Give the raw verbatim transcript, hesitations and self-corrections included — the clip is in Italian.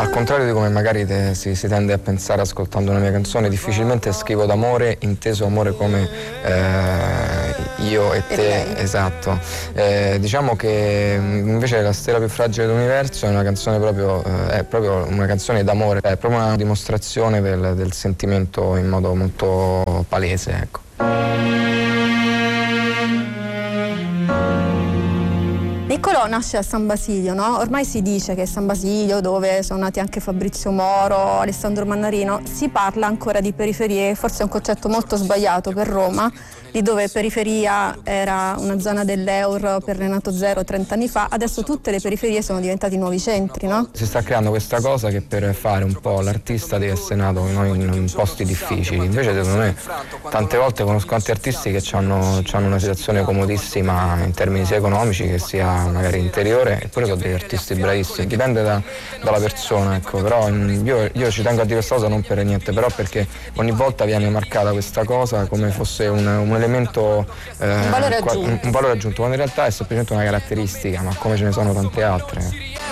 Al contrario di come magari te, si, si tende a pensare ascoltando una mia canzone, difficilmente scrivo d'amore, inteso amore come eh, io e te, e esatto. Eh, diciamo che invece La stella più fragile dell'universo è una canzone proprio, eh, è proprio una canzone d'amore, è proprio una dimostrazione del, del sentimento in modo molto palese, ecco. Niccolò nasce a San Basilio, no? Ormai si dice che San Basilio, dove sono nati anche Fabrizio Moro, Alessandro Mannarino, si parla ancora di periferie, forse è un concetto molto sbagliato per Roma, di dove periferia era una zona dell'Eur per Renato Zero trenta anni fa, adesso tutte le periferie sono diventate nuovi centri, no? Si sta creando questa cosa che per fare un po' l'artista deve essere nato in, in posti difficili, invece secondo me tante volte conosco tanti artisti che hanno una situazione comodissima in termini sia economici che sia magari interiore, eppure sono degli artisti bravissimi, dipende da, dalla persona, ecco. Però io, io ci tengo a dire questa cosa non per niente, però perché ogni volta viene marcata questa cosa come fosse un, un elemento, eh, un valore aggiunto. Un, un valore aggiunto, quando in realtà è semplicemente una caratteristica, ma come ce ne sono tante altre.